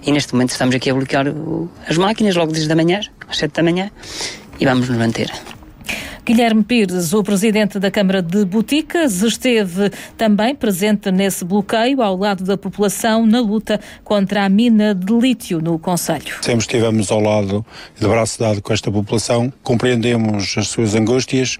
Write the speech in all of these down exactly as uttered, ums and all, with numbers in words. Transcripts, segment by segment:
e neste momento estamos aqui a bloquear o, as máquinas logo desde a manhã, às sete da manhã, e vamos nos manter. Guilherme Pires, o presidente da Câmara de Boticas, esteve também presente nesse bloqueio ao lado da população na luta contra a mina de lítio no concelho. Sempre estivemos ao lado, de braço dado com esta população, compreendemos as suas angústias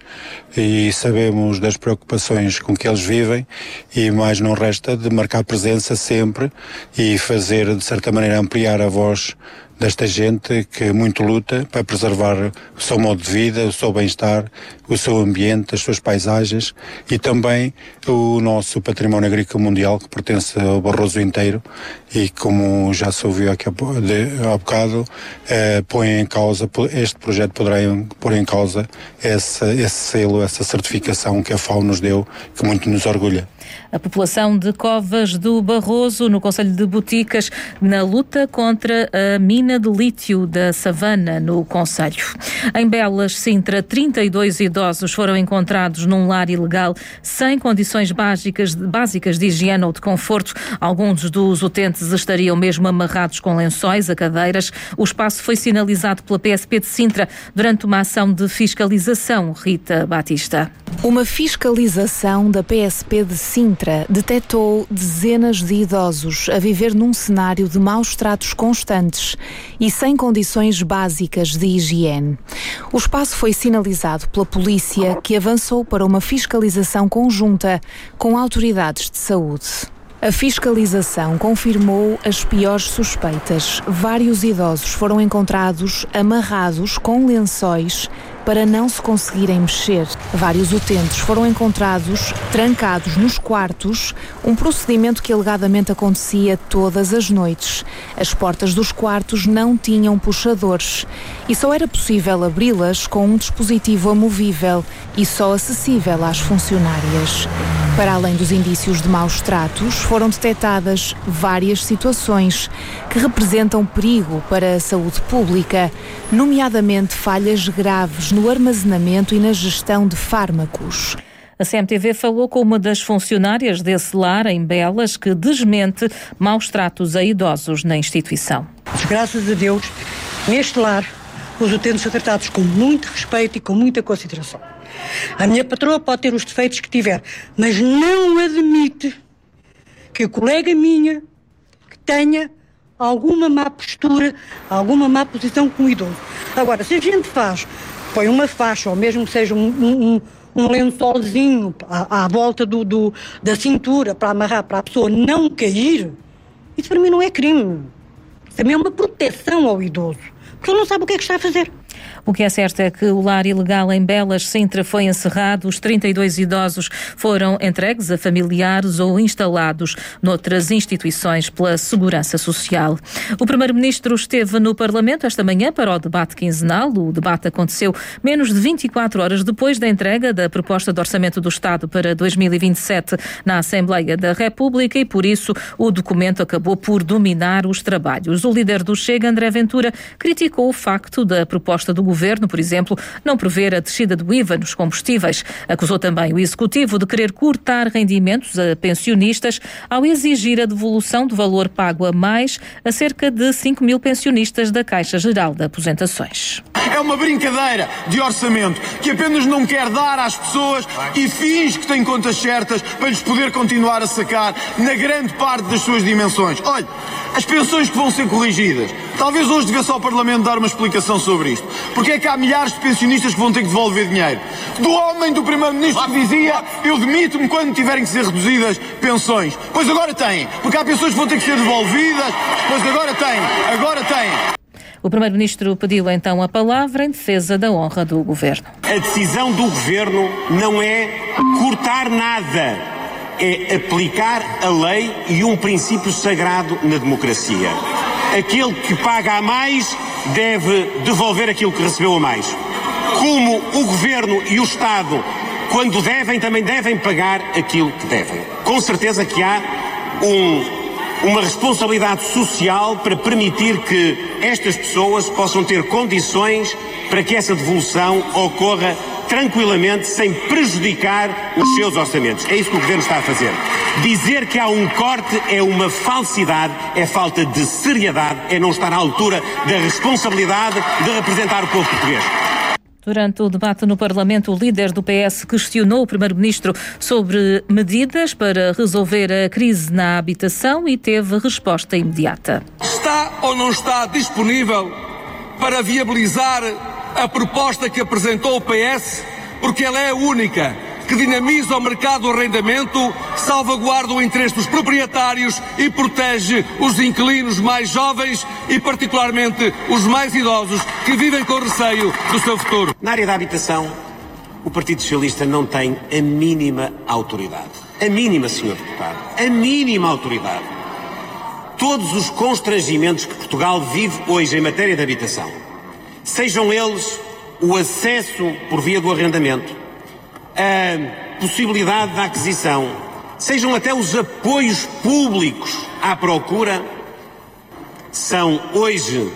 e sabemos das preocupações com que eles vivem e mais não resta de marcar presença sempre e fazer, de certa maneira, ampliar a voz desta gente que muito luta para preservar o seu modo de vida, o seu bem-estar, o seu ambiente, as suas paisagens e também o nosso património agrícola mundial que pertence ao Barroso inteiro e, como já se ouviu aqui há bocado, eh, põe em causa, este projeto poderá pôr em causa esse, esse selo, essa certificação que a FAO nos deu, que muito nos orgulha. A população de Covas do Barroso, no concelho de Boticas, na luta contra a mina de lítio da Savana, no concelho. Em Belas, Sintra, trinta e dois idosos foram encontrados num lar ilegal sem condições básicas, básicas de higiene ou de conforto. Alguns dos utentes estariam mesmo amarrados com lençóis a cadeiras. O espaço foi sinalizado pela P S P de Sintra durante uma ação de fiscalização. Rita Batista. Uma fiscalização da P S P de Sintra detectou dezenas de idosos a viver num cenário de maus tratos constantes e sem condições básicas de higiene. O espaço foi sinalizado pela polícia, que avançou para uma fiscalização conjunta com autoridades de saúde. A fiscalização confirmou as piores suspeitas. Vários idosos foram encontrados amarrados com lençóis para não se conseguirem mexer. Vários utentes foram encontrados trancados nos quartos, um procedimento que alegadamente acontecia todas as noites. As portas dos quartos não tinham puxadores e só era possível abri-las com um dispositivo amovível e só acessível às funcionárias. Para além dos indícios de maus tratos, foram detectadas várias situações que representam perigo para a saúde pública, nomeadamente falhas graves no armazenamento e na gestão de fármacos. A C M T V falou com uma das funcionárias desse lar em Belas que desmente maus tratos a idosos na instituição. Graças a Deus, neste lar, os utentes são tratados com muito respeito e com muita consideração. A minha patroa pode ter os defeitos que tiver, mas não admite que a colega minha que tenha alguma má postura, alguma má posição com o idoso. Agora, se a gente faz, põe uma faixa, ou mesmo que seja um, um, um lençolzinho à, à volta do, do, da cintura para amarrar, para a pessoa não cair, isso para mim não é crime. Isso também é uma proteção ao idoso. A pessoa não sabe o que é que está a fazer. O que é certo é que o lar ilegal em Belas, Sintra, foi encerrado. Os trinta e dois idosos foram entregues a familiares ou instalados noutras instituições pela Segurança Social. O Primeiro-Ministro esteve no Parlamento esta manhã para o debate quinzenal. O debate aconteceu menos de vinte e quatro horas depois da entrega da proposta de Orçamento do Estado para dois mil e vinte e sete na Assembleia da República e, por isso, o documento acabou por dominar os trabalhos. O líder do Chega, André Ventura, criticou o facto da proposta do Governo, por exemplo, não prever a descida do I V A nos combustíveis. Acusou também o Executivo de querer cortar rendimentos a pensionistas ao exigir a devolução do valor pago a mais a cerca de cinco mil pensionistas da Caixa Geral de Aposentações. É uma brincadeira de orçamento que apenas não quer dar às pessoas e finge que tem contas certas para lhes poder continuar a sacar na grande parte das suas dimensões. Olha, as pensões que vão ser corrigidas. Talvez hoje devesse ao Parlamento dar uma explicação sobre isto. Porque é que há milhares de pensionistas que vão ter que devolver dinheiro? Do homem do Primeiro-Ministro que dizia: eu demito-me quando tiverem que ser reduzidas pensões. Pois agora têm, porque há pessoas que vão ter que ser devolvidas. Pois agora têm, agora têm. O Primeiro-Ministro pediu então a palavra em defesa da honra do Governo. A decisão do Governo não é cortar nada, é aplicar a lei e um princípio sagrado na democracia. Aquele que paga a mais deve devolver aquilo que recebeu a mais. Como o Governo e o Estado, quando devem, também devem pagar aquilo que devem. Com certeza que há um uma responsabilidade social para permitir que estas pessoas possam ter condições para que essa devolução ocorra tranquilamente, sem prejudicar os seus orçamentos. É isso que o Governo está a fazer. Dizer que há um corte é uma falsidade, é falta de seriedade, é não estar à altura da responsabilidade de representar o povo português. Durante o debate no Parlamento, o líder do P S questionou o Primeiro-Ministro sobre medidas para resolver a crise na habitação e teve resposta imediata. Está ou não está disponível para viabilizar a proposta que apresentou o P S, porque ela é a única que dinamiza o mercado do arrendamento, salvaguarda o interesse dos proprietários e protege os inquilinos mais jovens e particularmente os mais idosos que vivem com receio do seu futuro. Na área da habitação, o Partido Socialista não tem a mínima autoridade. A mínima, senhor Deputado. A mínima autoridade. Todos os constrangimentos que Portugal vive hoje em matéria de habitação, sejam eles o acesso por via do arrendamento, a possibilidade da aquisição, sejam até os apoios públicos à procura, são hoje,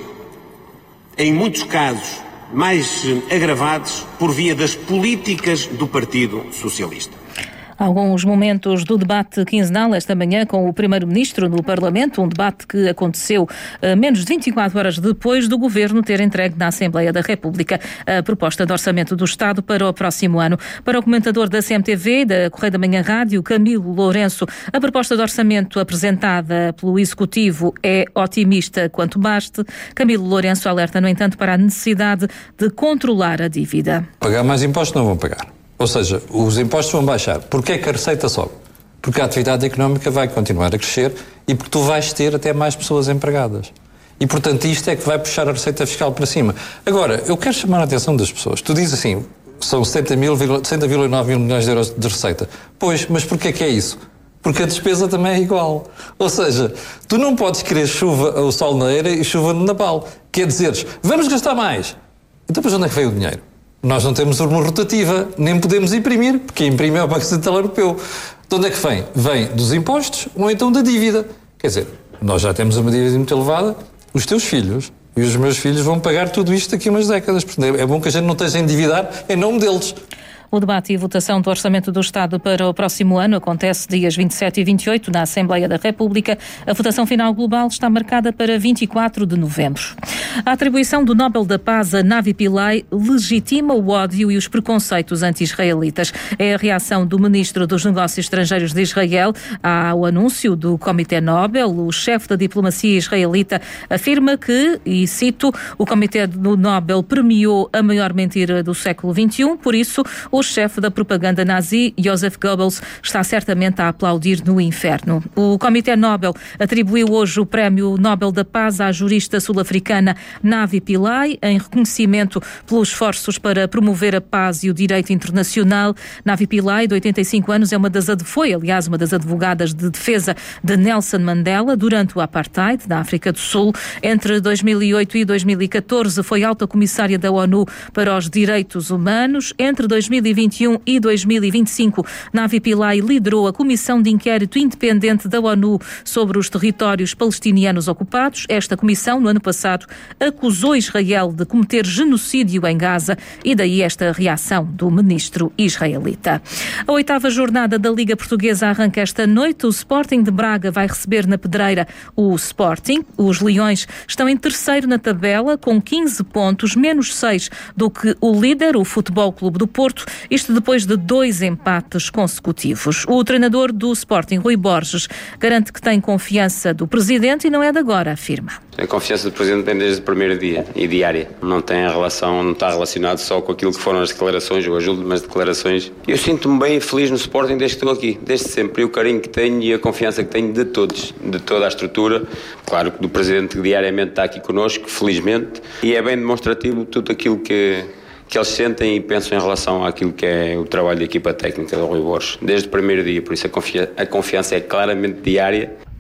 em muitos casos, mais agravados por via das políticas do Partido Socialista. Alguns momentos do debate quinzenal esta manhã com o Primeiro-Ministro no Parlamento, um debate que aconteceu uh, menos de vinte e quatro horas depois do Governo ter entregue na Assembleia da República a proposta de orçamento do Estado para o próximo ano. Para o comentador da C M T V e da Correio da Manhã Rádio, Camilo Lourenço, a proposta de orçamento apresentada pelo Executivo é otimista quanto baste. Camilo Lourenço alerta, no entanto, para a necessidade de controlar a dívida. Pagar mais impostos não vão pagar. Ou seja, os impostos vão baixar. Porquê é que a receita sobe? Porque a atividade económica vai continuar a crescer e porque tu vais ter até mais pessoas empregadas. E, portanto, isto é que vai puxar a receita fiscal para cima. Agora, eu quero chamar a atenção das pessoas. Tu dizes assim, são setenta vírgula nove mil milhões de euros de receita. Pois, mas porquê que é isso? Porque a despesa também é igual. Ou seja, tu não podes querer chuva ao sol na eira e chuva no Napal. Quer dizeres, vamos gastar mais. Então, depois onde é que veio o dinheiro? Nós não temos uma rotativa, nem podemos imprimir, porque imprime é o Banco Central Europeu. De onde é que vem? Vem dos impostos ou então da dívida. Quer dizer, nós já temos uma dívida muito elevada, os teus filhos e os meus filhos vão pagar tudo isto daqui a umas décadas. Portanto, é bom que a gente não esteja a endividar em nome deles. O debate e votação do Orçamento do Estado para o próximo ano acontece dias vinte e sete e vinte e oito na Assembleia da República. A votação final global está marcada para vinte e quatro de novembro. A atribuição do Nobel da Paz a Navi Pillay legitima o ódio e os preconceitos anti-israelitas. É a reação do Ministro dos Negócios Estrangeiros de Israel ao anúncio do Comitê Nobel. O chefe da diplomacia israelita afirma que, e cito, o Comitê do Nobel premiou a maior mentira do século vinte e um, por isso o chefe da propaganda nazi, Joseph Goebbels, está certamente a aplaudir no inferno. O Comitê Nobel atribuiu hoje o Prémio Nobel da Paz à jurista sul-africana Navi Pillay, em reconhecimento pelos esforços para promover a paz e o direito internacional. Navi Pillay, de oitenta e cinco anos, é uma das, foi, aliás, uma das advogadas de defesa de Nelson Mandela durante o Apartheid na África do Sul. Entre dois mil e oito e dois mil e catorze foi alta comissária da ONU para os Direitos Humanos. Entre dois mil e vinte e um e dois mil e vinte e cinco, Navi Pillay liderou a Comissão de Inquérito Independente da ONU sobre os territórios palestinianos ocupados. Esta comissão, no ano passado, acusou Israel de cometer genocídio em Gaza e daí esta reação do ministro israelita. A oitava jornada da Liga Portuguesa arranca esta noite. O Sporting de Braga vai receber na Pedreira o Sporting. Os Leões estão em terceiro na tabela com quinze pontos, menos seis do que o líder, o Futebol Clube do Porto, isto depois de dois empates consecutivos. O treinador do Sporting, Rui Borges, garante que tem confiança do presidente e não é de agora, afirma. A confiança do presidente vem desde o primeiro dia e diária. Não tem a relação, não está relacionado só com aquilo que foram as declarações ou as últimas declarações. Eu sinto-me bem feliz no Sporting desde que estou aqui, desde sempre. E o carinho que tenho e a confiança que tenho de todos, de toda a estrutura. Claro que do presidente que diariamente está aqui connosco, felizmente. E é bem demonstrativo tudo aquilo que... que eles sentem e pensam em relação àquilo que é o trabalho da equipa técnica do Rui Borges, desde o primeiro dia, por isso a, confiança, a confiança é claramente diária.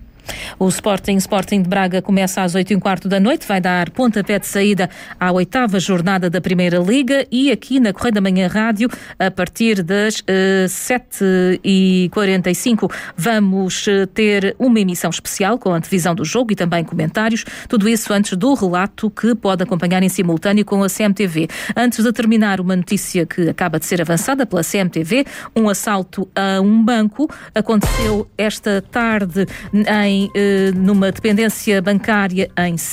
O Sporting, Sporting de Braga começa às oito e um quarto da noite, vai dar pontapé de saída à oitava jornada da Primeira Liga e aqui na Correio da Manhã Rádio, a partir das uh, sete e quarenta e cinco, vamos ter uma emissão especial com a antevisão do jogo e também comentários, tudo isso antes do relato que pode acompanhar em simultâneo com a C M T V. Antes de terminar, uma notícia que acaba de ser avançada pela C M T V, um assalto a um banco aconteceu esta tarde em, uh, numa dependência bancária em